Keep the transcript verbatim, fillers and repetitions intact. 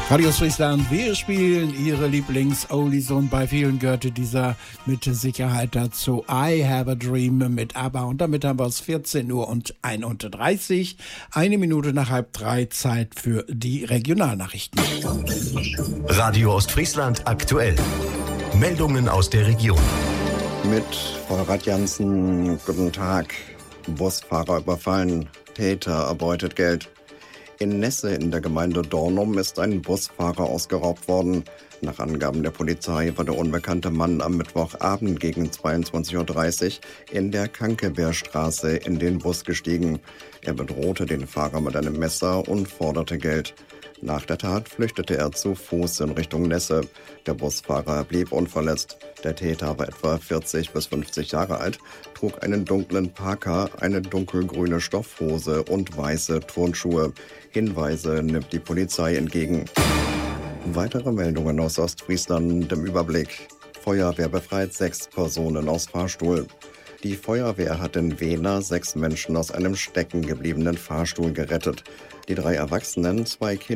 Radio Friesland, wir spielen Ihre Lieblings-Oldies und bei vielen gehörte dieser mit Sicherheit dazu I Have a Dream mit ABBA und damit haben wir es vierzehn Uhr und einunddreißig, eine Minute nach halb drei, Zeit für die Regionalnachrichten. Radio Ostfriesland aktuell. Meldungen aus der Region. Mit Vorrat Jansen, guten Tag. Busfahrer überfallen, Täter erbeutet Geld. In Nesse in der Gemeinde Dornum ist ein Busfahrer ausgeraubt worden. Nach Angaben der Polizei war der unbekannte Mann am Mittwochabend gegen zweiundzwanzig Uhr dreißig in der Kankeberstraße in den Bus gestiegen. Er bedrohte den Fahrer mit einem Messer und forderte Geld. Nach der Tat flüchtete er zu Fuß in Richtung Nesse. Der Busfahrer blieb unverletzt. Der Täter war etwa vierzig bis fünfzig Jahre alt, trug einen dunklen Parker, eine dunkelgrüne Stoffhose und weiße Turnschuhe. Hinweise nimmt die Polizei entgegen. Weitere Meldungen aus Ostfriesland im Überblick. Feuerwehr befreit sechs Personen aus Fahrstuhl. Die Feuerwehr hat in Wehner sechs Menschen aus einem stecken gebliebenen Fahrstuhl gerettet. Die drei Erwachsenen, zwei Kinder